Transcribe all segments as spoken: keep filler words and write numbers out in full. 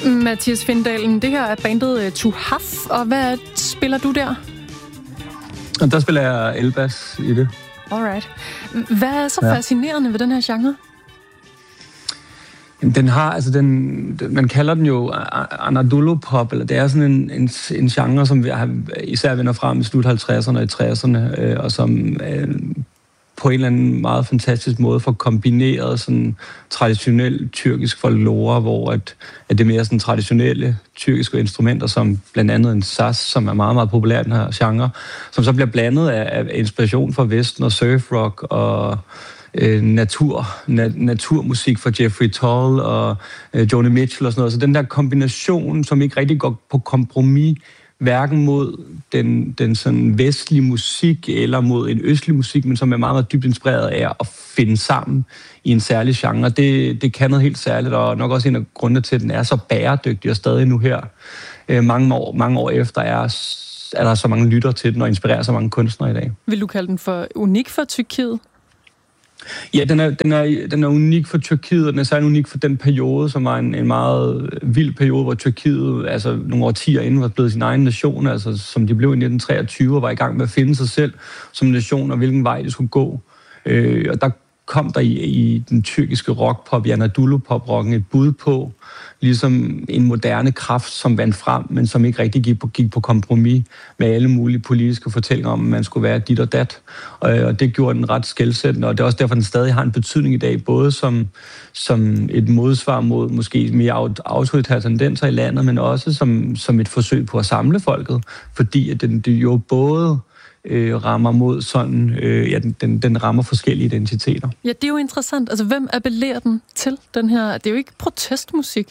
Mathias Findalen, det her er bandet To Have, og hvad spiller du der? Og der spiller jeg elbass i det. Alright. Hvad er så fascinerende ja. ved den her genre? Den har, altså den, man kalder den jo Anadolu-pop, eller det er sådan en, en, en genre, som vi har, især vender frem i slut halvtredserne og i tresserne, øh, og som øh, på en eller anden meget fantastisk måde får kombineret sådan traditionel tyrkisk folklore, hvor at, at det er mere sådan traditionelle tyrkiske instrumenter, som blandt andet en saz, som er meget, meget populær i den her genre, som så bliver blandet af, af inspiration fra Vesten og surfrock og øh, natur, na, naturmusik fra Jeffrey Tull og øh, Joni Mitchell og sådan noget. Så den der kombination, som ikke rigtig går på kompromis, hverken mod den, den sådan vestlige musik eller mod en østlig musik, men som er meget, meget dybt inspireret af at finde sammen i en særlig genre. Det, det kan noget helt særligt, og nok også en af grundene til, at den er så bæredygtig og stadig nu her. Øh, mange, år, mange år efter er, er der så mange lytter til den og inspirerer så mange kunstnere i dag. Vil du kalde den for unik for Tyrkiet? Ja, den er, den, er, den er unik for Tyrkiet, og den er særlig unik for den periode, som var en, en meget vild periode, hvor Tyrkiet, altså nogle årtier inden, var blevet sin egen nation, altså som de blev i nitten treogtyve, og var i gang med at finde sig selv som nation, og hvilken vej de skulle gå. Øh, og der kom der i, i den tyrkiske rockpop, i Anadolu-pop-rocken, et bud på, ligesom en moderne kraft, som vandt frem, men som ikke rigtig gik på, gik på kompromis med alle mulige politiske fortællinger om, at man skulle være dit og dat. Og, og det gjorde den ret skelsættende, og det er også derfor, den stadig har en betydning i dag, både som, som et modsvar mod måske mere autoritære tendenser i landet, men også som, som et forsøg på at samle folket, fordi at den, det jo både Øh, rammer mod sådan, øh, ja, den, den rammer forskellige identiteter. Ja, det er jo interessant. Altså, hvem appellerer den til, den her? Det er jo ikke protestmusik.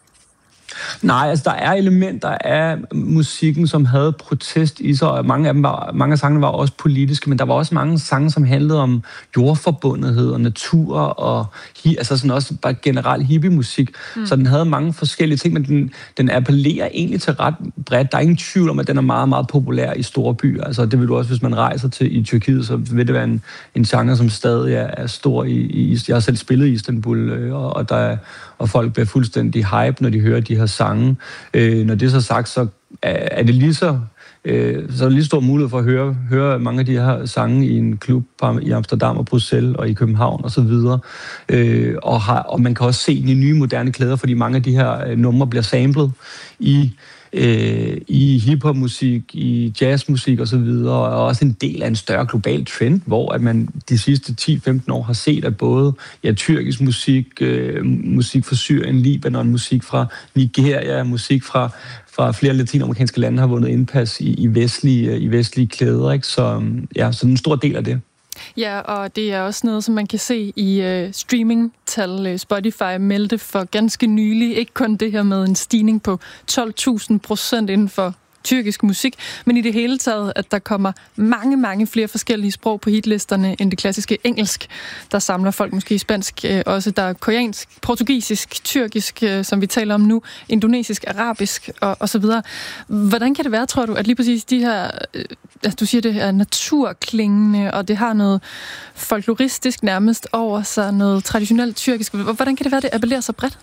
Nej, altså der er elementer af musikken, som havde protest i sig, og mange af dem var, mange af sangene var også politiske, men der var også mange sange, som handlede om jordforbundethed og natur og altså sådan også bare generelt hippie-musik. Mm. Så den havde mange forskellige ting, men den, den appellerer egentlig til ret bredt. Der er ingen tvivl om, at den er meget, meget populær i store byer. Altså det vil du også, hvis man rejser til i Tyrkiet, så vil det være en, en genre, som stadig er, er stor i, i... Jeg har selv spillet i Istanbul, og, og der er, og folk bliver fuldstændig hype, når de hører de her sange. Øh, når det er så sagt, så er, er det lige så, øh, så er det lige stor mulighed for at høre, høre mange af de her sange i en klub i Amsterdam og Bruxelles og i København og så videre. Øh, og, har, og man kan også se den i nye moderne klæder, fordi mange af de her øh, numre bliver samlet i Øh, i hiphop-musik, i jazzmusik og så videre, og også en del af en større global trend, hvor at man de sidste ti til femten år har set, at både ja, tyrkisk musik, øh, musik fra Syrien, Libanon, musik fra Nigeria, musik fra, fra flere latinamerikanske lande har vundet indpas i, i, vestlige, i vestlige klæder, ikke? Så ja, så en stor del af det. Ja, og det er også noget, som man kan se i øh, streamingtal. Spotify meldte for ganske nylig ikke kun det her med en stigning på tolv tusind procent inden for tyrkisk musik, men i det hele taget, at der kommer mange, mange flere forskellige sprog på hitlisterne end det klassiske engelsk. Der samler folk måske spansk, øh, også der er koreansk, portugisisk, tyrkisk, øh, som vi taler om nu, indonesisk, arabisk og, og så videre. Hvordan kan det være, tror du, at lige præcis de her, øh, altså du siger, det er naturklingende, og det har noget folkloristisk nærmest over sig, noget traditionelt tyrkisk. Hvordan kan det være, det appellerer så bredt?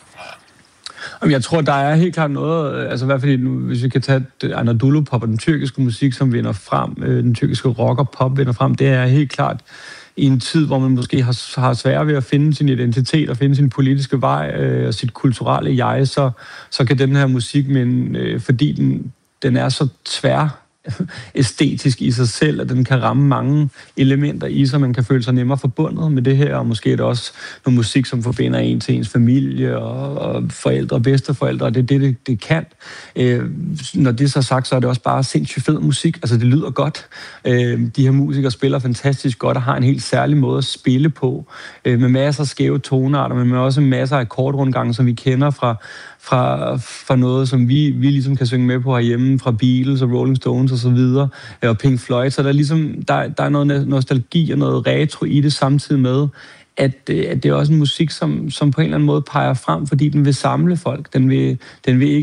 Jeg tror, der er helt klart noget, altså i hvert fald nu, hvis vi kan tage Anadolu-pop og den tyrkiske musik, som vinder frem, den tyrkiske rock og pop vinder frem, det er helt klart i en tid, hvor man måske har, har svært ved at finde sin identitet og finde sin politiske vej øh, og sit kulturelle jeg, så, så kan den her musik, men øh, fordi den, den er så tvær æstetisk i sig selv, at den kan ramme mange elementer i sig, man kan føle sig nemmere forbundet med det her, og måske er det også noget musik, som forbinder en til ens familie og, og forældre og bedsteforældre, og det er det, det, det kan. Øh, når det er så sagt, så er det også bare sindssygt fed musik, altså det lyder godt. Øh, de her musikere spiller fantastisk godt og har en helt særlig måde at spille på, øh, med masser af skæve tonarter, men med også masser af akkordrundgange, som vi kender fra Fra, fra noget, som vi, vi ligesom kan synge med på herhjemme, fra Beatles og Rolling Stones og så videre, og Pink Floyd. Så der er ligesom, der, der er noget nostalgi og noget retro i det, samtidig med, at, at det er også en musik, som, som på en eller anden måde peger frem, fordi den vil samle folk. Den vil, den vil ikke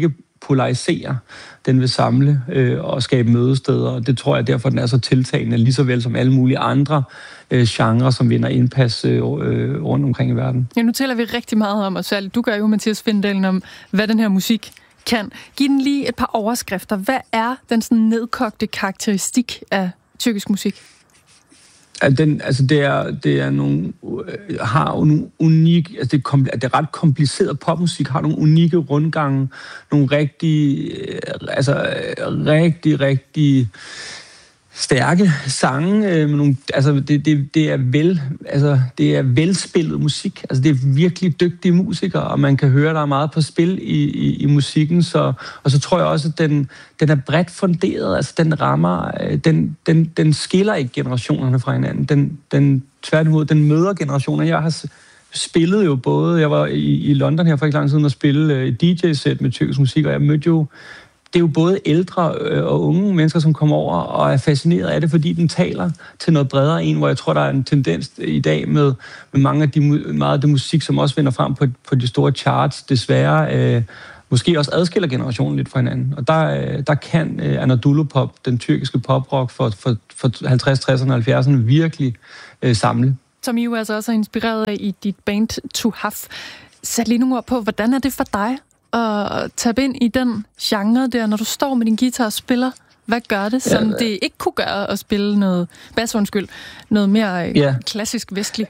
polarisere, den vil samle øh, og skabe mødesteder, og det tror jeg derfor, den er så tiltagende, lige så vel som alle mulige andre øh, genrer, som vinder indpas øh, rundt omkring i verden. Ja, nu taler vi rigtig meget om, og særligt du gør jo, Mathias Findalen, om hvad den her musik kan. Giv den lige et par overskrifter. Hvad er den sådan nedkogte karakteristik af tyrkisk musik? Den, altså det er, det er nogle, har nogle unikke, altså det er, kompl- det er ret kompliceret popmusik, har nogle unikke rundgange, nogle rigtig, altså rigtig, rigtig stærke sange, øh, med nogle, altså det, det, det er vel, altså det er velspillet musik, altså det er virkelig dygtige musikere, og man kan høre, der er meget på spil i, i, i musikken, så, og så tror jeg også, at den, den er bredt funderet, altså den rammer, den, den, den skiller ikke generationerne fra hinanden, den, den tværtimod, den møder generationer. Jeg har spillet jo både, jeg var i, i London her for ikke lang tid siden og spille et D J-sæt med tyrkisk musik, og jeg mødte jo det er jo både ældre og unge mennesker, som kommer over og er fascineret af det, fordi den taler til noget bredere en, hvor jeg tror, der er en tendens i dag med, med mange af de, meget af det musik, som også vender frem på, på de store charts, desværre øh, måske også adskiller generationen lidt fra hinanden. Og der, øh, der kan øh, Anadolu Pop, den tyrkiske poprock for, for, for halvtreds, tresserne og halvfjerdserne, virkelig øh, samle. Som I jo altså også er inspireret af i dit band To Have. Sæt lige nogle ord på, hvordan er det for dig og tabe ind i den genre der, når du står med din guitar og spiller? Hvad gør det, som ja, det ikke kunne gøre at spille noget, bas undskyld, noget mere ja. klassisk vestligt?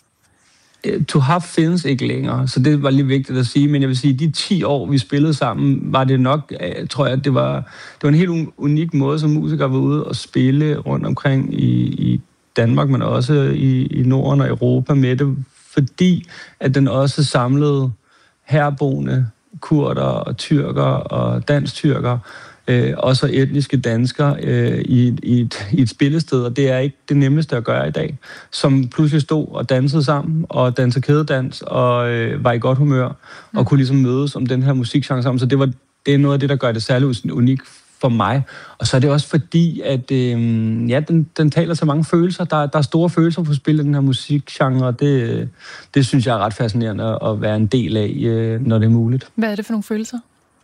To Have findes ikke længere, så det var lige vigtigt at sige, men jeg vil sige, de ti år, vi spillede sammen, var det nok, tror jeg, det var, det var en helt unik måde, som musikere var ude og spille rundt omkring i, i Danmark, men også i, i Norden og Europa med det, fordi at den også samlede herboende kurder og tyrker og dansk-tyrker, øh, også etniske danskere øh, i, i, et, i et spillested, og det er ikke det nemmeste at gøre i dag, som pludselig stod og dansede sammen, og dansede kædedans, og øh, var i godt humør, mm. og kunne ligesom mødes om den her musikgenre sammen, så det, var, det er noget af det, der gør det særligt unikt for mig. Og så er det også fordi, at øh, ja, den, den taler så mange følelser. Der, der er store følelser på spil i den her musikgenre, og det, det synes jeg er ret fascinerende at være en del af, øh, når det er muligt. Hvad er det for nogle følelser?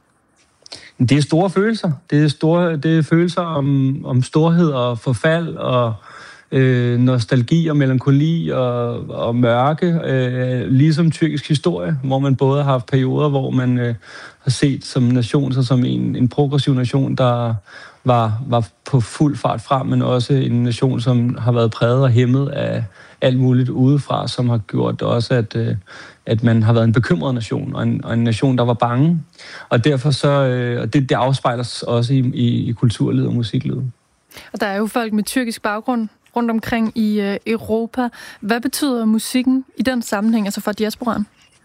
Det er store følelser. Det er, store, det er følelser om, om storhed og forfald og øh, nostalgi og melankoli og, og mørke, øh, ligesom tyrkisk historie, hvor man både har haft perioder, hvor man øh, har set som nation, så som en, en progressiv nation, der var, var på fuld fart frem, men også en nation, som har været præget og hæmmet af alt muligt udefra, som har gjort også, at, øh, at man har været en bekymret nation, og en, og en nation, der var bange. Og derfor så, øh, og det, det afspejles også i, i, i kulturlivet og musiklivet. Og der er jo folk med tyrkisk baggrund rundt omkring i øh, Europa. Hvad betyder musikken i den sammenhæng, altså for diasporaen?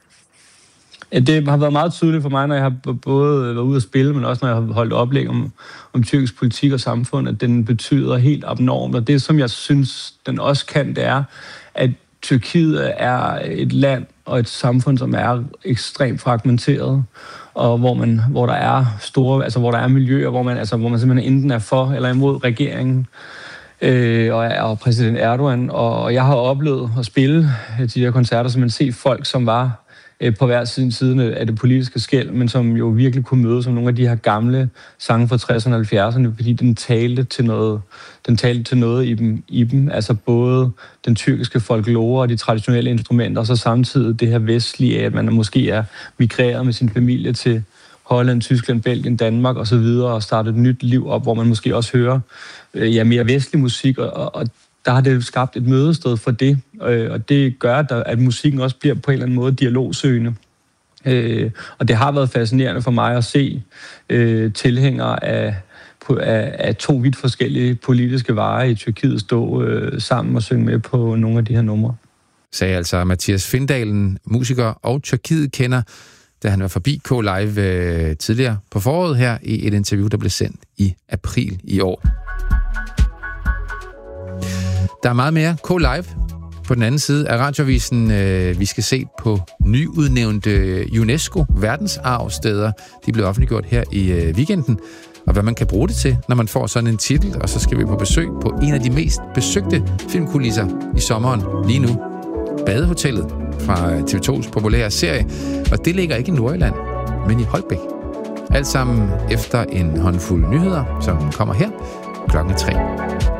Ja, det har været meget tydeligt for mig, når jeg har både været ude at spille, men også når jeg har holdt oplæg om, om tyrkisk politik og samfund, at den betyder helt abnormt. Og det, som jeg synes, den også kan, det er, at Tyrkiet er et land og et samfund, som er ekstremt fragmenteret, og hvor man, hvor der er store, altså hvor der er miljøer, hvor man, altså hvor man simpelthen enten er for eller imod regeringen. Øh, og, og præsident Erdogan, og jeg har oplevet at spille de her koncerter, så man ser folk, som var øh, på hver siden side af det politiske skel, men som jo virkelig kunne møde som nogle af de her gamle sange fra tresserne og halvfjerdserne, fordi den talte til noget, den talte til noget i dem, i dem, altså både den tyrkiske folklore og de traditionelle instrumenter, og så samtidig det her vestlige, at man måske er migreret med sin familie til Holland, Tyskland, Belgien, Danmark og så videre, og starte et nyt liv op, hvor man måske også hører øh, ja, mere vestlig musik, og, og der har det skabt et mødested for det, øh, og det gør, at, der, at musikken også bliver på en eller anden måde dialogsøgende. Øh, og det har været fascinerende for mig at se øh, tilhængere af, af, af to vidt forskellige politiske veje i Tyrkiet stå øh, sammen og synge med på nogle af de her numre. Sagde altså Mathias Findalen, musiker og Tyrkiet-kender, da han var forbi K-Live øh, tidligere på foråret her i et interview, der blev sendt i april i år. Der er meget mere K-Live på den anden side af radioavisen. Øh, vi skal se på nyudnævnte UNESCO verdensarvsteder. De blev offentliggjort her i øh, weekenden, og hvad man kan bruge det til, når man får sådan en titel. Og så skal vi på besøg på en af de mest besøgte filmkulisser i sommeren lige nu. Badehotellet fra T V to's populære serie, og det ligger ikke i Nordjylland, men i Holbæk. Alt sammen efter en håndfuld nyheder, som kommer her klokken tre.